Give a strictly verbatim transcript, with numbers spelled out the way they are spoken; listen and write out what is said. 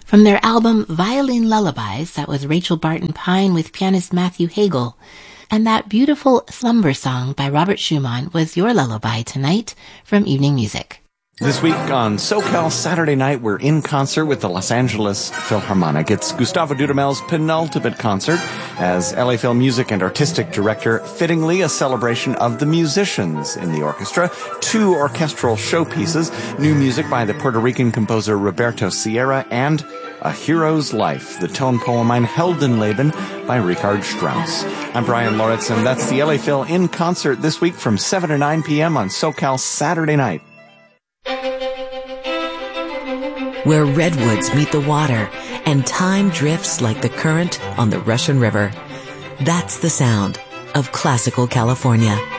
From their album Violin Lullabies, that was Rachel Barton Pine with pianist Matthew Hagel. And that beautiful Slumber Song by Robert Schumann was your lullaby tonight from Evening Music. This week on SoCal Saturday Night, we're in concert with the Los Angeles Philharmonic. It's Gustavo Dudamel's penultimate concert as L A Phil Music and Artistic Director, fittingly a celebration of the musicians in the orchestra, two orchestral showpieces, new music by the Puerto Rican composer Roberto Sierra, and A Hero's Life, the tone poem Ein Heldenleben by Richard Strauss. I'm Brian Loritz, and that's the L A Phil in concert this week from seven to nine p.m. on SoCal Saturday Night. Where redwoods meet the water and time drifts like the current on the Russian River. That's the sound of classical California.